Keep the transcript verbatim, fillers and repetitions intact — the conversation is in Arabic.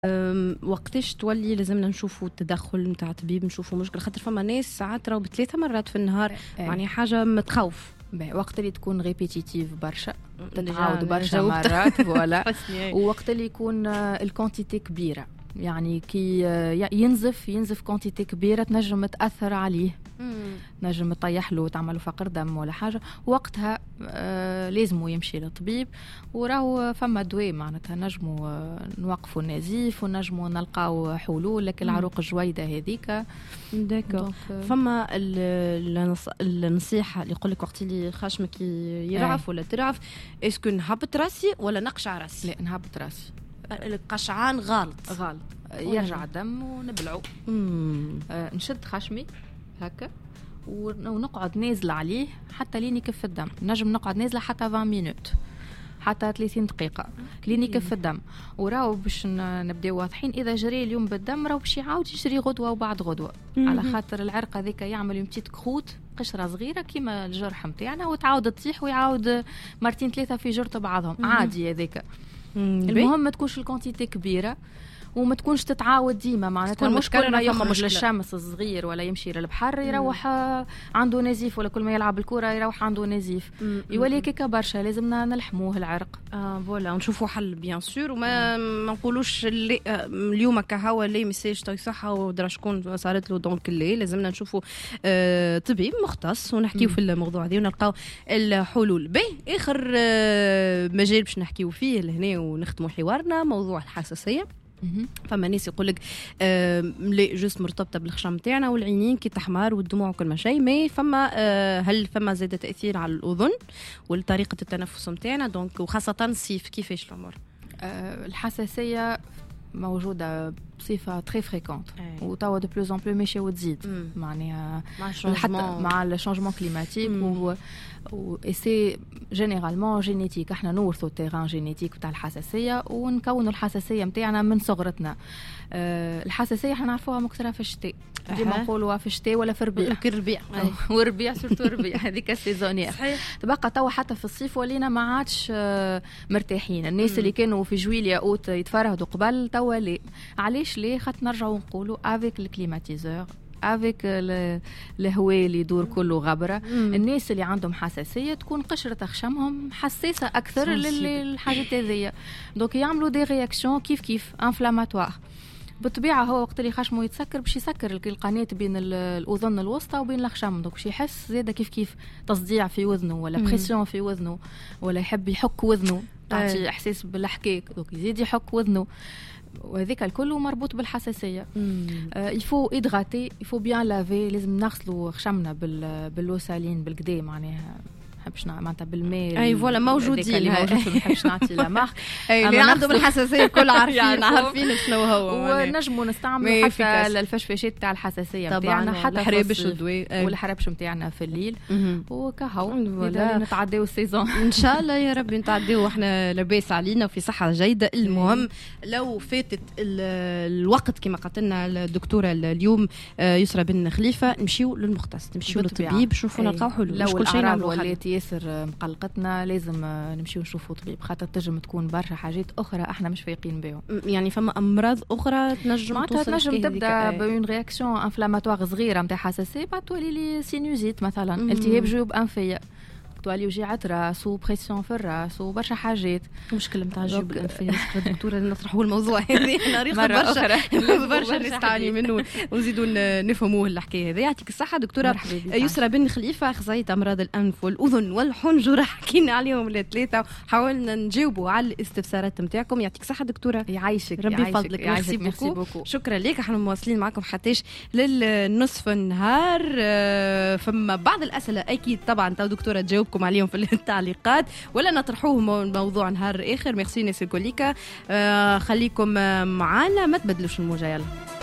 أم، وقتاش تولي لازمنا نشوفوا التدخل نتاع طبيب، نشوفوا مشكل، خاطر فما ناس ساعات راهو بثلاثه مرات في النهار يعني حاجه متخوف. وقت اللي تكون ريبيتيتيف برشا ديجا تتعاود برشا جاوبت. مرات فوالا حسني. ووقت اللي يكون آه، الكونتيتي كبيره، يعني كي آه، ينزف ينزف كونتيتي كبيره تنجم تاثر عليه، نجم تطيح له تعمل له فقر دم ولا حاجه، وقتها آه لازم يمشي للطبيب. وراهو فما دواء معناتها نجموا آه نوقفوا النزيف ونجموا نلقاو حلول لك العروق الجويده هذيك. داكور. فما ال- النص- النصيحه اللي يقول لك وقت اللي خشمك يرعف ولا ترعف، اسكو نهبط راسي ولا نقشع راسي؟ لا نهبط راسي، القشعان غلط غلط يرجع الدم ونبلعو. آه نشد خشمي هكا ونقعد نازله عليه حتى لين يكف الدم. نجم نقعد نازله حتى عشرين مينوت، حتى ثلاثين دقيقه لين يكف الدم. وراو باش نبداو واضحين، اذا جري اليوم بالدم راهو باش يعاود يجري غدوه وبعد غدوه، على خاطر العرق هذاك يعمل يوم بتيت كروت قشره صغيره كيما الجرح نتاعنا، وتعاود تطيح ويعاود مرتين ثلاثه في جرته بعضهم عادي هذاك. المهم ما تكونش الكونتيتي كبيره وما تكونش تتعاود ديما، معناتها مش كل ما يخرج للشمس الصغير ولا يمشي للبحر يروح عنده نزيف، ولا كل ما يلعب الكرة يروح عنده نزيف. يولي كيكا برشا لازمنا نلحموه العرق. اه فوالا ونشوفوا حل بيان سور، وما ما نقولوش اللي اليوم كهوا اللي ميساج تاع صحه ودرا شكون صارت له دونك اللي لازمنا نشوفوا آه طبيب مختص ونحكيو في الموضوع هذا ونلقاو الحلول. باهي اخر آه مجال باش نحكيو فيه لهنا ونختموا حوارنا موضوع الحساسيه. فما ناس يقولك آه لا جوست مرتبطه بالخشم تاعنا والعينين كي تحمر والدموع وكل ما شيء، ما فما آه هل فما زاد تاثير على الاذن وطريقه التنفس نتاعنا دونك، وخاصه الصيف كيفاش الامور؟ آه الحساسيه موجوده بصفه تري فريكونت وتوا دو بلوز ان بلو ماشي وتزيد معناها حتى مع الشانجمون كليماتيك و و سي جينيرالمون جينيتيك. احنا نورثوا التيران جينيتيك تاع الحساسيه ونكونوا الحساسيه نتاعنا من صغرتنا. أه الحساسيه احنا نعرفوها مكثره في الشتاء، ديما نقولوها في الشتاء ولا في الربيع. في الربيع والربيع سورتو الربيع هذيك السيزونيير. تبقى توا حتى في الصيف ولينا ما عادش أه مرتاحين. الناس اللي كانوا في جويليا اوت يتفرهدوا قبل توا لا. علاش ليه؟ خاطر نرجعوا نقولوا افيك الكليماتيزور افيك الهواء اللي يدور كله غبره. مم. الناس اللي عندهم حساسيه تكون قشره خشمهم حساسه اكثر للحاجات هذيا، دونك يعملوا دي رياكسيون كيف كيف انفلاماتوار. بالطبيعه هو وقت اللي خشمه يتسكر باش يسكر القناه بين الاذن الوسطى وبين الخشم، دونك باش يحس زاده كيف كيف تصديع في وذنه ولا بريسيون في وذنه، ولا يحب يحك وذنه تعطي احساس بالحكاك دونك يزيد يحك وذنه، وهذاك الكل مربوط بالحساسيه. يفو ادغاتي يفو بيان لافي، لازم نغسلوا خشمنا باللوسالين بالكدا معناها نحبش معناتها بالماء. اي فوالا موجودين اللي موجود ما نحبش نعطي لا مارك. اي اللي عندهم الحساسيه كل عارفين عارفين شنو هو. ونجموا نستعملوا حتى الفشفشات تاع الحساسيه نتاعنا، حتى الحرابش الدواء والحرابش نتاعنا في الليل وكهو نتعداو السيزون ان شاء الله يا ربي نتعداو واحنا لاباس علينا وفي صحه جيده. المهم لو فاتت الوقت كما قالت لنا الدكتوره اليوم يسرى بن خليفه، نمشيو للمختص، نمشيو للطبيب نشوفوا نلقاو حلول. لو كل شيء نعملوا ياسر مقلقتنا لازم نمشيو نشوفوا طبيب، خاطر تنجم تكون برشا حاجات اخرى احنا مش فايقين بهم. يعني فما امراض اخرى تنجم توصل تنجم تبدا بون رياكسيون انفلاماتوار صغيره نتاع حساسيه، بعد تولي لي سينوزيت مثلا، التهاب جيوب انفيه، تولي وجيعة راس وبريسيون في الراس وبرشا حاجات. مشكلة نتاع جيوب الأنفية الدكتورة نطرحوا الموضوع هذه مرة برشا برشا نستعاني منه ونزيدوا نفهموه الحكاية هذه. يعطيك الصحة دكتورة يسرى بن خليفة، أخصائية أمراض الأنف والأذن والحنجرة، حكينا عليهم الثلاثة وحاولنا نجاوبوا على الاستفسارات نتاعكم. يعطيك الصحة دكتورة، يعيشك ربي يفضلك. ميرسي بوكو، شكرا لك. احنا مواصلين معكم حتىش للنصف النهار. فما بعض الأسئلة أكيد طبعا تو دكتورة تجاوب عليهم في التعليقات ولا نطرحوه موضوع نهار اخر. ميرسي ناس الكوليكا. آه خليكم معانا ما تبدلوش الموجة. يلا